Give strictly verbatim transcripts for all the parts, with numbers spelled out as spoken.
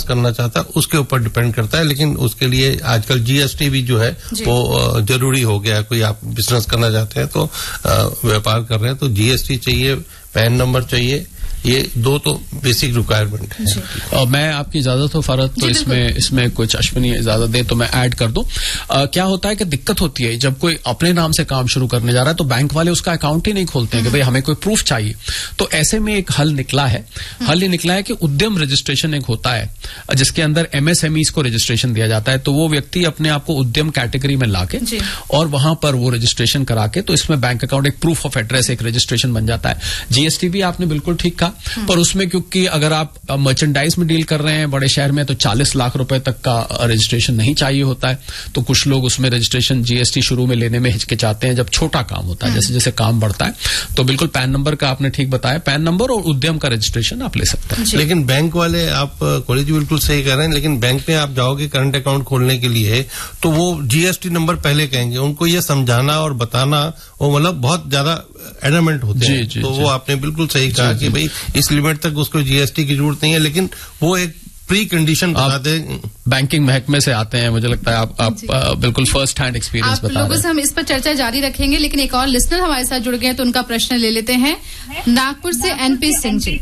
करना चाहता है उसके ऊपर डिपेंड करता है, लेकिन उसके लिए आजकल जीएसटी भी जो है वो जरूरी हो गया। कोई आप बिजनेस करना चाहते हैं तो व्यापार कर रहे हैं तो जीएसटी चाहिए, पैन नंबर चाहिए, ये दो तो बेसिक रिक्वायरमेंट है। और मैं आपकी इजाजत हो फरत तो इसमें इसमें कुछ अश्विनी इजाजत दे तो मैं ऐड कर दूं। क्या होता है कि दिक्कत होती है जब कोई अपने नाम से काम शुरू करने जा रहा है तो बैंक वाले उसका अकाउंट ही नहीं खोलते हैं कि भाई हमें कोई प्रूफ चाहिए। तो ऐसे में एक हल निकला है हल ये निकला है कि उद्यम रजिस्ट्रेशन एक होता है जिसके अंदर एमएसएमईज को रजिस्ट्रेशन दिया जाता है। तो वो व्यक्ति अपने आप को उद्यम कैटेगरी में लाके और वहां पर वो रजिस्ट्रेशन करा के तो इसमें बैंक अकाउंट एक प्रूफ ऑफ एड्रेस एक रजिस्ट्रेशन बन जाता है। जीएसटी भी आपने बिल्कुल ठीक कहा, पर उसमें क्योंकि अगर आप मर्चेंडाइज में डील कर रहे हैं बड़े शहर में तो चालीस लाख रुपए तक का रजिस्ट्रेशन नहीं चाहिए होता है। तो कुछ लोग उसमें रजिस्ट्रेशन जीएसटी शुरू में लेने में हिचकिचाते हैं जब छोटा काम होता है। जैसे जैसे काम बढ़ता है तो बिल्कुल पैन नंबर का आपने ठीक बताया, पैन नंबर और उद्यम का रजिस्ट्रेशन आप ले सकते हैं। लेकिन बैंक वाले आप कॉलेज बिल्कुल सही कर रहे हैं, लेकिन बैंक में आप जाओगे करंट अकाउंट खोलने के लिए तो वो जीएसटी नंबर पहले कहेंगे। उनको ये समझाना और बताना वो मतलब बहुत ज्यादा एडमेंट होते हैं। तो वो आपने बिल्कुल सही कहा कि भाई इस लिमिट तक उसको जीएसटी की जरूरत नहीं है, लेकिन वो एक प्री कंडीशन बता दे। बैंकिंग महकमे से आते हैं, मुझे लगता है आप आप आ, बिल्कुल फर्स्ट हैंड एक्सपीरियंस बता रहे हैं। आप लोगों से हम इस पर चर्चा जारी रखेंगे, लेकिन एक और लिसनर हमारे साथ जुड़ गए हैं तो उनका प्रश्न ले लेते हैं। नागपुर से एनपी सिंह जी।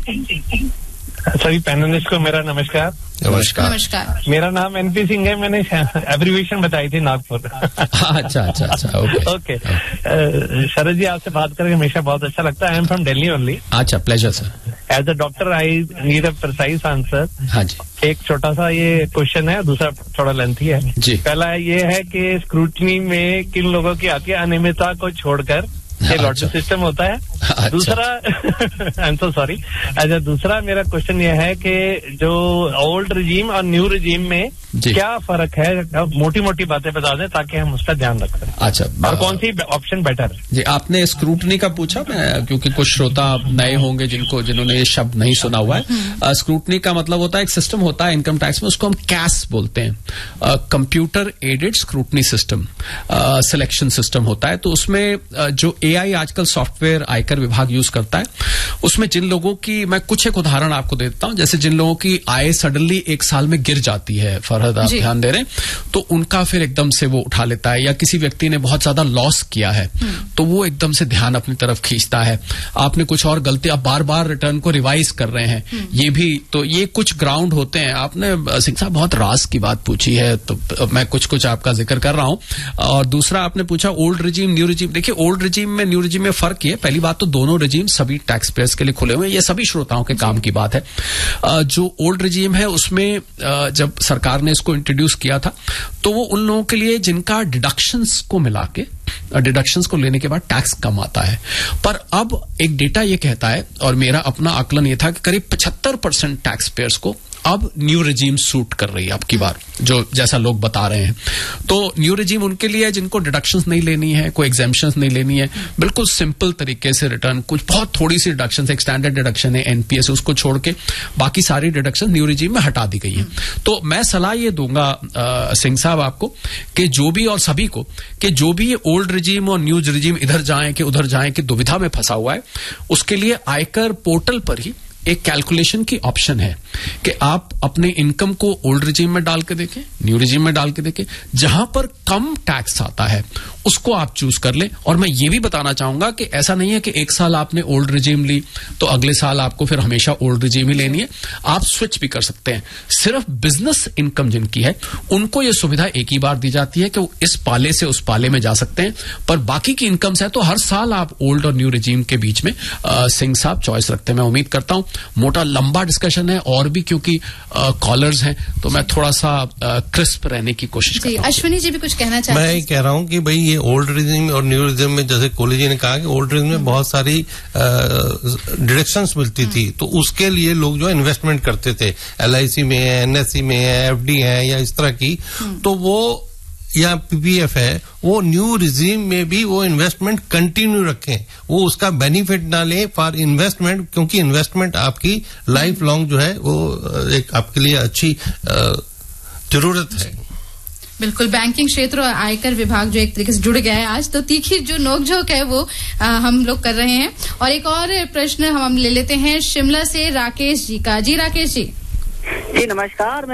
सभी पैनलिस्ट को मेरा नमस्कार। नमस्कार नमस्कार। मेरा नाम एनपी सिंह है, मैंने एब्रीवेशन बताई थी नागपुर। अच्छा अच्छा अच्छा ओके ओके शरद जी, आपसे बात करके हमेशा बहुत अच्छा लगता है। I am from Delhi only. अच्छा, pleasure sir. As a doctor I need a precise answer. हाँ जी। एक छोटा सा ये क्वेश्चन है, दूसरा थोड़ा लेंथी है जी। पहला ये है कि स्क्रूटनी में किन लोगों की आती है अनियमितता को छोड़कर, ये लॉटरी सिस्टम होता है। अच्छा। दूसरा आई एम सो सॉरी। अच्छा, दूसरा मेरा क्वेश्चन ये है कि जो ओल्ड रिजीम और न्यू रिजीम में क्या फर्क है, मोटी मोटी बातें बता दें ताकि हम उसका ध्यान रख सकें। अच्छा, और कौन सी ऑप्शन बेटर है जी। आपने स्क्रूटनी का पूछा, मैं क्योंकि कुछ श्रोता नए होंगे जिनको जिन्होंने ये शब्द नहीं सुना हुआ है। स्क्रूटनी का मतलब होता है एक सिस्टम होता है इनकम टैक्स में, उसको हम कैस बोलते हैं, computer aided scrutiny system, selection system होता है। तो उसमें जो एआई आजकल सॉफ्टवेयर आयकर विभाग यूज करता है उसमें जिन लोगों की, मैं कुछ एक उदाहरण आपको देता हूं, जैसे जिन लोगों की आय सडनली एक साल में गिर जाती है, फरहद आप ध्यान दे रहे हैं, तो उनका फिर एकदम से वो उठा लेता है। या किसी व्यक्ति ने बहुत ज्यादा लॉस किया है तो वो एकदम से ध्यान अपनी तरफ खींचता है। आपने कुछ और गलती, आप बार बार रिटर्न को रिवाइज कर रहे हैं, ये भी, तो ये कुछ ग्राउंड होते हैं। आपने सिंह साहब बहुत राज की बात पूछी है तो मैं कुछ कुछ आपका जिक्र कर रहा हूं। और दूसरा आपने पूछा ओल्ड रिजीम न्यू रिजीम। देखिए, ओल्ड रिजीम में न्यू रिजीम में फर्क ये, पहली बात तो दोनों रिजीम सभी टैक्स पेयर्स के लिए खुले हुए हैं, ये सभी श्रोताओं के काम की बात है। जो ओल्ड रिजीम है उसमें जब सरकार ने इसको इंट्रोड्यूस किया था तो वो उन लोगों के लिए जिनका डिडक्शंस को मिला के, डिडक्शंस को लेने के बाद टैक्स कम आता है। पर अब एक डेटा ये कहता है, और मेरा अपना आकलन ये था कि करीब पचहत्तर परसेंट टैक्स पेयर्स को अब न्यू रिजीम सूट कर रही है अब की बार, जो जैसा लोग बता रहे हैं। तो न्यू रिजीम उनके लिए है जिनको डिडक्शंस नहीं लेनी है, कोई एग्जेम्पशंस नहीं लेनी है, बिल्कुल सिंपल तरीके से रिटर्न, कुछ बहुत थोड़ी सी डिडक्शन, एक स्टैंडर्ड डिडक्शन है एनपीएस, उसको छोड़ के बाकी सारी डिडक्शन न्यू रिजीम में हटा दी गई है। तो मैं सलाह ये दूंगा सिंह साहब आपको कि जो भी, और सभी को, कि जो भी ये ओल्ड रिजीम और न्यू रिजीम इधर जाएं कि उधर जाएं कि दुविधा में फंसा हुआ है, उसके लिए आयकर पोर्टल पर ही एक कैलकुलेशन की ऑप्शन है कि आप अपने इनकम को ओल्ड रिजीम में डाल के देखें, न्यू रिजीम में डाल के देखें, जहां पर कम टैक्स आता है उसको आप चूज कर लें। और मैं ये भी बताना चाहूंगा कि ऐसा नहीं है कि एक साल आपने ओल्ड रिजीम ली तो अगले साल आपको फिर हमेशा ओल्ड रिजीम ही लेनी है, आप स्विच भी कर सकते हैं। सिर्फ बिजनेस इनकम जिनकी है उनको ये सुविधा एक ही बार दी जाती है कि वो इस पाले से उस पाले में जा सकते हैं, पर बाकी की इनकम्स है तो हर साल आप ओल्ड और न्यू रिजीम के बीच में सिंह साहब चॉइस रखते हैं। मैं उम्मीद करता हूं मोटा लंबा डिस्कशन है, और भी क्योंकि कॉलर्स हैं तो मैं थोड़ा सा क्रिस्प रहने की कोशिश करता हूं। अश्विनी जी भी कुछ कहना चाहते हैं? मैं कह रहा हूं कि भाई ये ओल्ड रिजीम और न्यू रिजीम में, जैसे कोहली जी ने कहा कि ओल्ड रिजीम में बहुत सारी डिडक्शंस मिलती थी, तो उसके लिए लोग जो इन्वेस्टमेंट करते थे, एलआईसी में है, एनएससी में है, एफडी है या इस तरह की, तो वो या पीपीएफ है, वो न्यू रिजीम में भी वो इन्वेस्टमेंट कंटिन्यू रखें, वो उसका बेनिफिट ना लें फॉर इन्वेस्टमेंट, क्योंकि इन्वेस्टमेंट आपकी लाइफ लॉन्ग जो है वो एक आपके लिए अच्छी जरूरत है। बिल्कुल, बैंकिंग क्षेत्र और आयकर विभाग जो एक तरीके से जुड़ गया है आज, तो तीखी जो नोकझोंक है वो आ, हम लोग कर रहे हैं। और एक और प्रश्न हम ले लेते हैं शिमला से राकेश जी का। जी राकेश जी। जी नमस्कार।